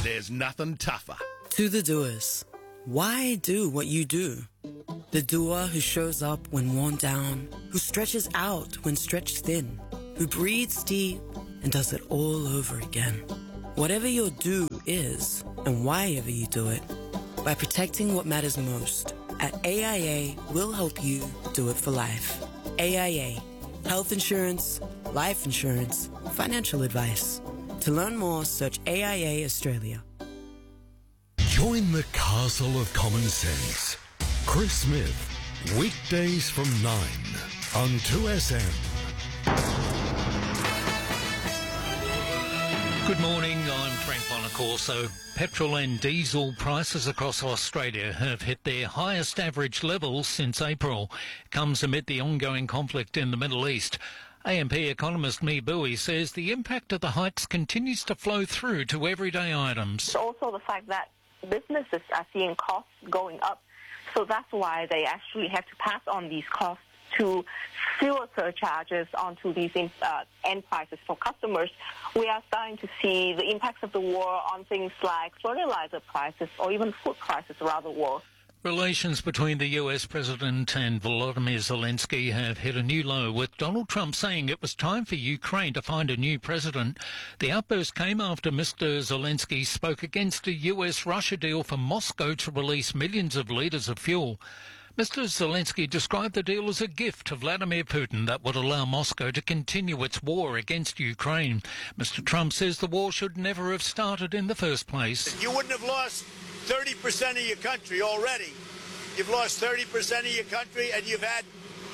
there's nothing tougher. To the doers, why do what you do? The doer who shows up when worn down, who stretches out when stretched thin, who breathes deep and does it all over again. Whatever your do is, and why ever you do it, by protecting what matters most, at AIA, we'll help you do it for life. AIA, health insurance, life insurance, financial advice. To learn more, search AIA Australia. Join the castle of common sense. Chris Smith, weekdays from 9 on 2SM. Good morning, I'm Frank Bonacorso. Petrol and diesel prices across Australia have hit their highest average levels since April. Comes amid the ongoing conflict in the Middle East. AMP economist Mee Bui says the impact of the hikes continues to flow through to everyday items. Also the fact that businesses are seeing costs going up, so that's why they actually have to pass on these costs to fuel surcharges onto these end prices for customers. We are starting to see the impacts of the war on things like fertilizer prices or even food prices around the world. Relations between the US President and Volodymyr Zelensky have hit a new low, with Donald Trump saying it was time for Ukraine to find a new president. The outburst came after Mr. Zelensky spoke against a US-Russia deal for Moscow to release millions of litres of fuel. Mr. Zelensky described the deal as a gift to Vladimir Putin that would allow Moscow to continue its war against Ukraine. Mr. Trump says the war should never have started in the first place. You wouldn't have lost 30% of your country already. You've lost 30% of your country, and you've had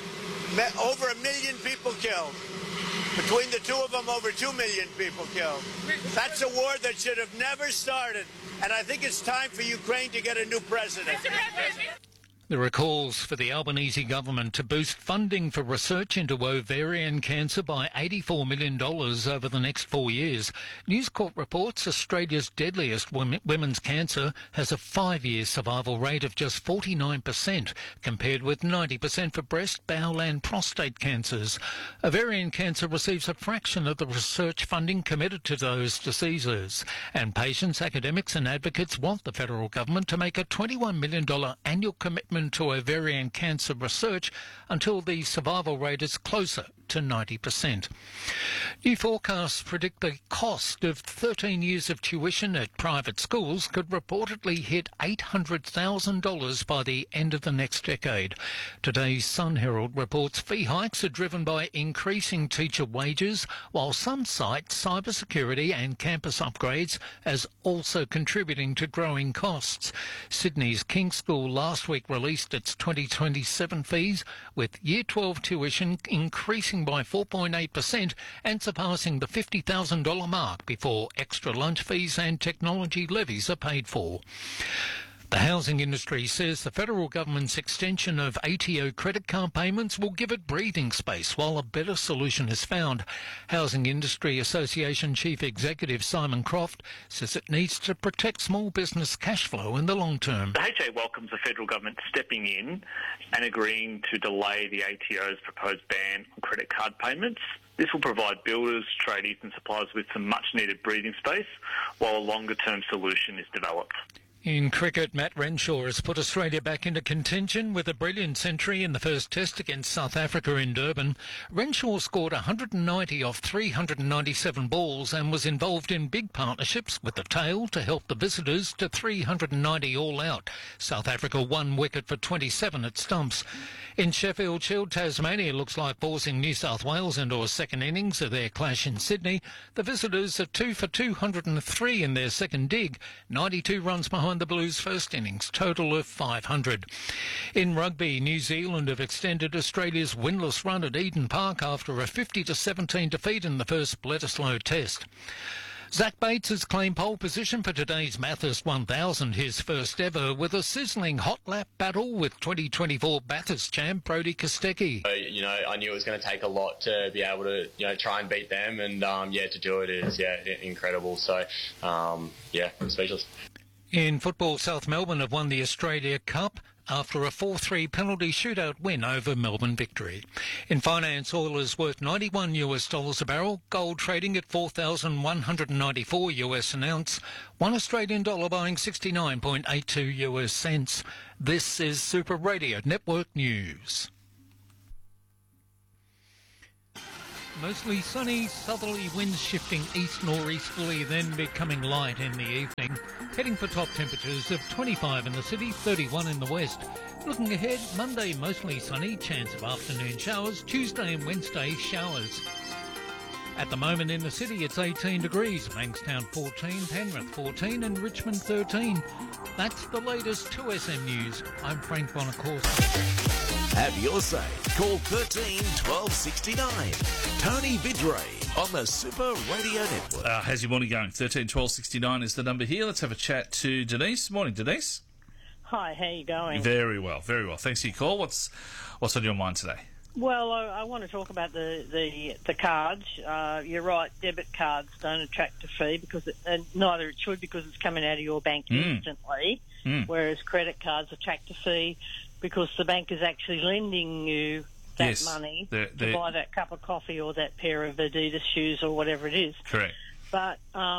over 1 million people killed. Between the two of them, over 2 million people killed. That's a war that should have never started, and I think it's time for Ukraine to get a new president. There are calls for the Albanese government to boost funding for research into ovarian cancer by $84 million over the next 4 years. News Corp reports Australia's deadliest women's cancer has a 5-year survival rate of just 49%, compared with 90% for breast, bowel and prostate cancers. Ovarian cancer receives a fraction of the research funding committed to those diseases, and patients, academics and advocates want the federal government to make a $21 million annual commitment to ovarian cancer research until the survival rate is closer to 90%. New forecasts predict the cost of 13 years of tuition at private schools could reportedly hit $800,000 by the end of the next decade. Today's Sun Herald reports fee hikes are driven by increasing teacher wages, while some cite cybersecurity and campus upgrades as also contributing to growing costs. Sydney's King's School last week released its 2027 fees, with Year 12 tuition increasing by 4.8% and surpassing the $50,000 mark before extra lunch fees and technology levies are paid for. The housing industry says the federal government's extension of ATO credit card payments will give it breathing space while a better solution is found. Housing Industry Association Chief Executive Simon Croft says it needs to protect small business cash flow in the long term. The HA welcomes the federal government stepping in and agreeing to delay the ATO's proposed ban on credit card payments. This will provide builders, tradies and suppliers with some much-needed breathing space while a longer-term solution is developed. In cricket, Matt Renshaw has put Australia back into contention with a brilliant century in the first test against South Africa in Durban. Renshaw scored 190 off 397 balls and was involved in big partnerships with the tail to help the visitors to 390 all out. South Africa 1 wicket for 27 at stumps. In Sheffield Shield, Tasmania looks like forcing New South Wales into a second innings of their clash in Sydney. The visitors are 2 for 203 in their second dig, 92 runs behind the Blues' first innings, total of 500. In rugby, New Zealand have extended Australia's winless run at Eden Park after a 50-17 defeat in the first Bledisloe Test. Zach Bates has claimed pole position for today's Bathurst 1000, his first ever, with a sizzling hot lap battle with 2024 Bathurst champ Brodie Kostecki. I knew it was going to take a lot to be able to, try and beat them, and to do it is, incredible. So, I'm speechless. In football, South Melbourne have won the Australia Cup. after a 4-3 penalty shootout win over Melbourne Victory. In finance, oil is worth $91 a barrel, gold trading at $4,194 an ounce, 1 Australian dollar buying 69.82 US cents. This is Super Radio Network News. Mostly sunny, southerly winds shifting east-nor'easterly, then becoming light in the evening. Heading for top temperatures of 25 in the city, 31 in the west. Looking ahead, Monday mostly sunny, chance of afternoon showers. Tuesday and Wednesday, showers. At the moment in the city, it's 18 degrees. Bankstown 14, Penrith 14 and Richmond 13. That's the latest 2SM News. I'm Frank Bonacorsi. Have your say. Call 13 1269. Tony Vidray on the Super Radio Network. How's your morning going? 13 1269 is the number here. Let's have a chat to Denise. Morning, Denise. Hi, how are you going? Very well, very well. Thanks for your call. What's on your mind today? Well, I want to talk about the cards. You're right, debit cards don't attract a fee and neither it should because it's coming out of your bank instantly, whereas credit cards attract a fee because the bank is actually lending you that money to buy that cup of coffee or that pair of Adidas shoes or whatever it is. Correct. But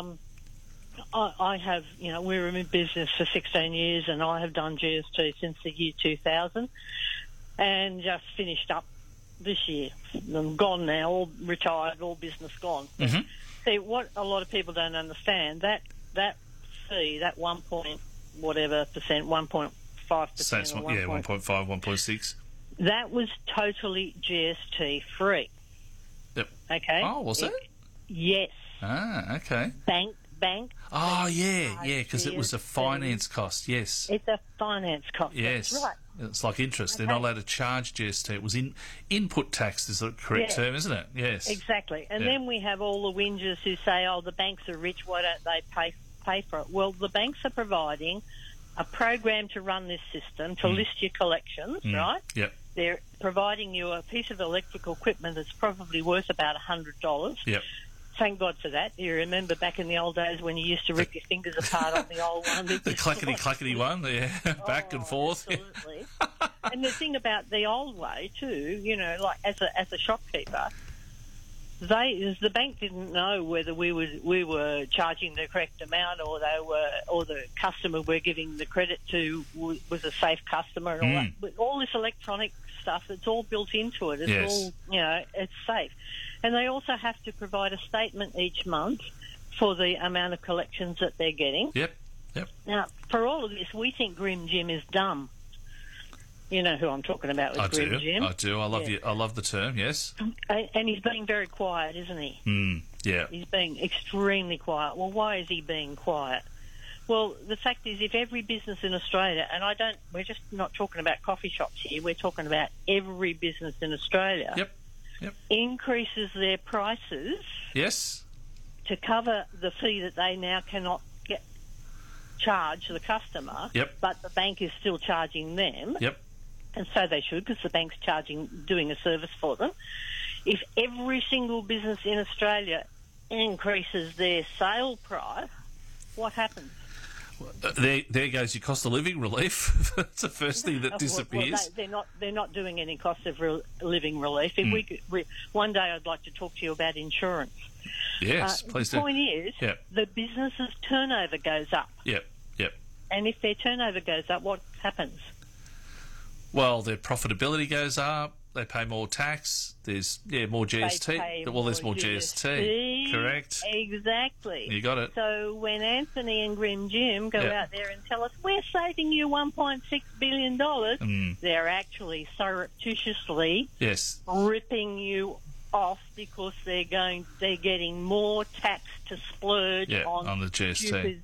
I have, we're in business for 16 years and I have done GST since the year 2000 and just finished up this year. I'm gone now, all retired, all business gone. Mm-hmm. See, what a lot of people don't understand, that fee, that 1.5%, 1.5%. 1.5, 1.6. That was totally GST free. Yep. Okay. Oh, was it? Yes. Ah, okay. Bank. Oh, yeah, because it was a finance cost, yes. It's a finance cost, yes. That's right. It's like interest. Okay. They're not allowed to charge GST. It was input tax is the correct term, isn't it? Yes. Exactly. And then we have all the whingers who say, the banks are rich, why don't they pay for it? Well, the banks are providing a program to run this system, to list your collections, right? Yep. They're providing you a piece of electrical equipment that's probably worth about $100. Yep. Thank God for that. You remember back in the old days when you used to rip your fingers apart on the old one? The clackety one, back and forth. Absolutely. And the thing about the old way too, like as a shopkeeper, the bank didn't know whether we were charging the correct amount or the customer we're giving the credit to was a safe customer and all that. But all this electronic stuff, it's all built into it. It's all, it's safe. And they also have to provide a statement each month for the amount of collections that they're getting. Yep. Now, for all of this, we think Grim Jim is dumb. You know who I'm talking about with Grim Jim. I do. I love you. I love the term. Yes. And he's being very quiet, isn't he? Yeah. He's being extremely quiet. Well, why is he being quiet? Well, the fact is, if every business in Australia, and we're just not talking about coffee shops here. We're talking about every business in Australia. Yep. Increases their prices. Yes. To cover the fee that they now cannot charge the customer. Yep. But the bank is still charging them. Yep. And so they should, because the bank's doing a service for them. If every single business in Australia increases their sale price, what happens? There goes your cost of living relief. That's the first thing that disappears. Well, they're not doing any cost of living relief. If one day I'd like to talk to you about insurance. Yes, please do. The point is, the business's turnover goes up. Yep. And if their turnover goes up, what happens? Well, their profitability goes up. They pay more tax. There's more GST. There's more GST. Correct. Exactly. You got it. So when Anthony and Grim Jim go out there and tell us we're saving you $1.6 billion, they're actually surreptitiously ripping you off because they're getting more tax to splurge on the GST.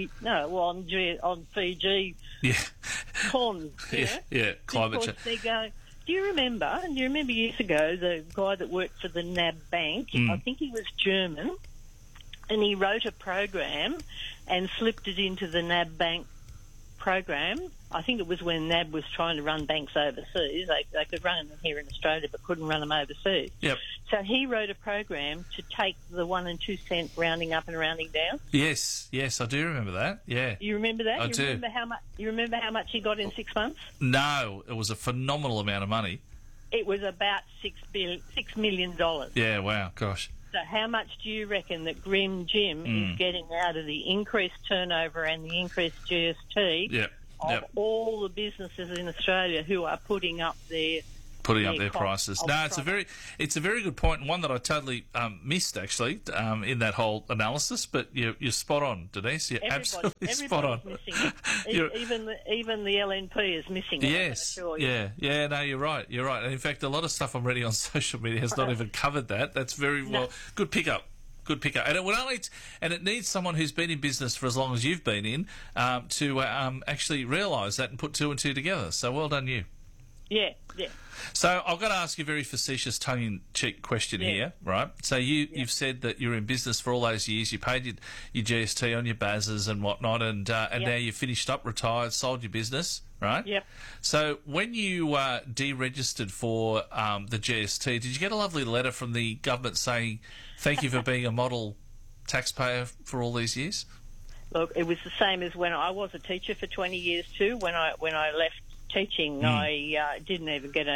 On Fiji corn. Climate change. They go. Do you remember years ago the guy that worked for the NAB Bank? I think he was German, and he wrote a program and slipped it into the NAB Bank program. I think it was when NAB was trying to run banks overseas. They could run them here in Australia but couldn't run them overseas. Yep. So he wrote a program to take the 1 and 2 cent rounding up and rounding down. Yes, I do remember that. Yeah. You remember that? I do. You remember how much he got in 6 months? No, it was a phenomenal amount of money. It was about $6 million. Yeah, wow, gosh. So how much do you reckon that Grim Jim is getting out of the increased turnover and the increased GST of all the businesses in Australia who are putting up their prices? No, it's a very good point, and one that I totally missed actually in that whole analysis. But you're spot on, Denise. You're absolutely spot on. Missing it. Even the LNP is missing it. Yes, no, you're right. And in fact, a lot of stuff I'm reading on social media has not even covered that. That's very well. Good pickup. And it needs someone who's been in business for as long as you've been in to actually realise that and put two and two together. So well done, you. Yeah. So I've got to ask you a very facetious, tongue-in-cheek question here, right? So you've said that you're in business for all those years. You paid your GST on your BASs and whatnot, and now you've finished up, retired, sold your business, right? Yep. So when you deregistered for the GST, did you get a lovely letter from the government saying thank you for being a model taxpayer for all these years? Look, it was the same as when I was a teacher for 20 years too. When I left teaching, I didn't even get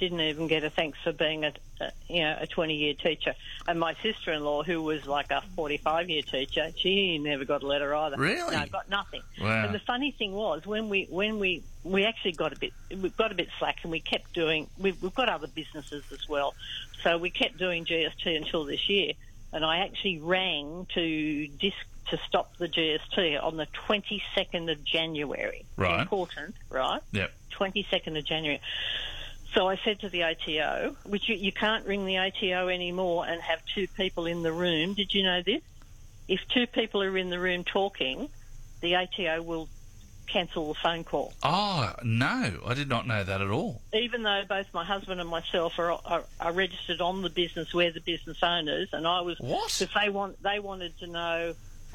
a thanks for being a 20-year teacher. And my sister-in-law, who was like a 45-year teacher, she never got a letter either. Really? No, got nothing. Wow. And the funny thing was when we actually got a bit slack, and we kept doing. We've got other businesses as well, so we kept doing GST until this year. And I actually rang to stop the GST on the 22nd of January. Right. Important, right? Yep. 22nd of January. So I said to the ATO, which you can't ring the ATO anymore and have two people in the room. Did you know this? If two people are in the room talking, the ATO will cancel the phone call. Oh, no, I did not know that at all. Even though both my husband and myself are registered on the business, we're the business owners, and I was... What? Because they wanted to know...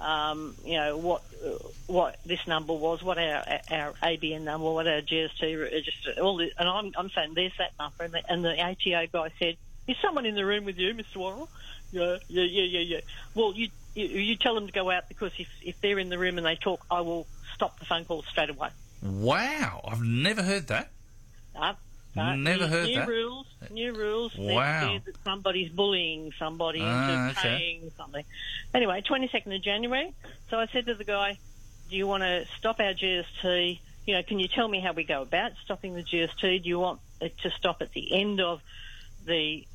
what this number was, what our ABN number, what our GST register, all this, and I'm saying there's that number, and the ATO guy said, "Is someone in the room with you, Mr. Worrell?" Yeah. Well, you tell them to go out, because if they're in the room and they talk, I will stop the phone call straight away. Wow, I've never heard that. Never heard that. New rules. Wow. That somebody's bullying somebody into paying something. Anyway, 22nd of January. So I said to the guy, do you want to stop our GST? Can you tell me how we go about stopping the GST? Do you want it to stop at the end of the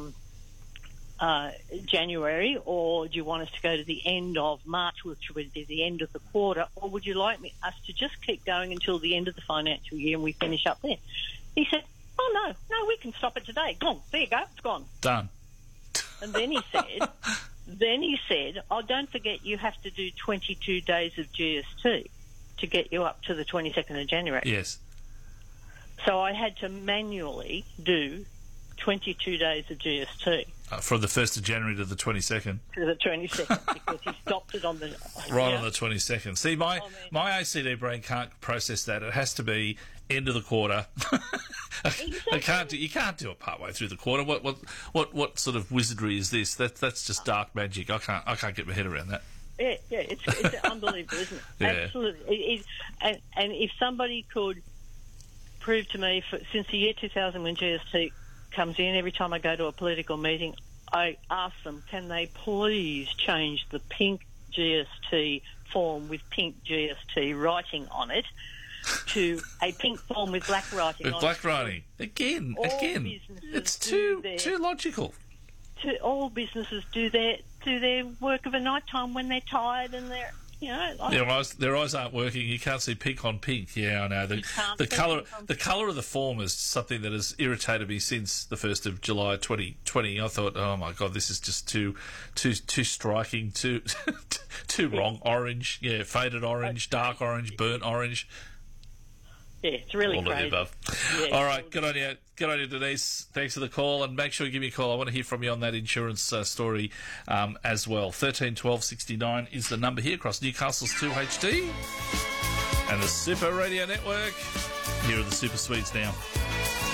January, or do you want us to go to the end of March, which would be the end of the quarter, or would you like us to just keep going until the end of the financial year and we finish up there? He said, oh, no, we can stop it today. Gone. There you go. It's gone. Done. And then he said, oh, don't forget you have to do 22 days of GST to get you up to the 22nd of January. Yes. So I had to manually do 22 days of GST. From the 1st of January to the 22nd. To the 22nd, because he stopped it on the... on the 22nd. See, my OCD brain can't process that. It has to be end of the quarter. Exactly. You can't do it partway through the quarter. What sort of wizardry is this? That's just dark magic. I can't get my head around that. Yeah, it's unbelievable, isn't it? Yeah. Absolutely. And if somebody could prove to me, since the year 2000 when GST comes in, every time I go to a political meeting, I ask them, can they please change the pink GST form with pink GST writing on it to a pink form with black writing on it. With black writing. Again. It's too logical. All businesses do their work of a night time when they're tired and they're... their eyes aren't working. You can't see pink on pink. Yeah, I know. The colour of the form is something that has irritated me since the 1st of July 2020. I thought, oh my God, this is just too striking, too wrong. Orange, faded orange, dark orange, burnt orange. Yeah, it's really all crazy. Of the above. All right, good on you, Denise. Thanks for the call, and make sure you give me a call. I want to hear from you on that insurance story as well. 13 12 69 is the number here across Newcastle's 2HD. and the Super Radio Network. Here are the Super Sweets now.